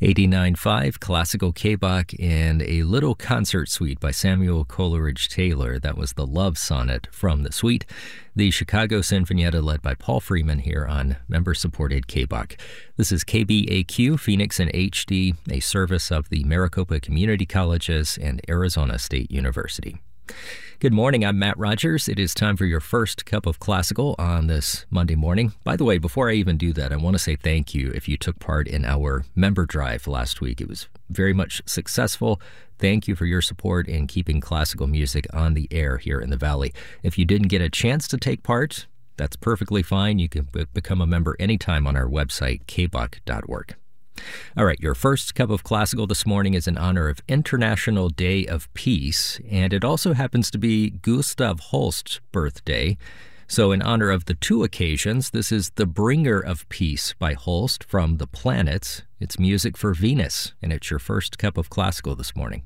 89.5 Classical K-Bach and a little concert suite by Samuel Coleridge Taylor. That was the Love Sonnet from the suite. The Chicago Sinfonietta led by Paul Freeman here on member-supported K-Bach. This is KBAQ, Phoenix in HD, a service of the Maricopa Community Colleges and Arizona State University. Good morning, I'm Matt Rogers. It is time for your first cup of classical on this Monday morning. By the way, before I even do that, I want to say thank you if you took part in our member drive last week. It was very much successful. Thank you for your support in keeping classical music on the air here in the Valley. If you didn't get a chance to take part, that's perfectly fine. You can become a member anytime on our website, kbach.org. All right, your first cup of classical this morning is in honor of International Day of Peace, and it also happens to be Gustav Holst's birthday. So in honor of the two occasions, this is The Bringer of Peace by Holst from The Planets. It's music for Venus, and it's your first cup of classical this morning.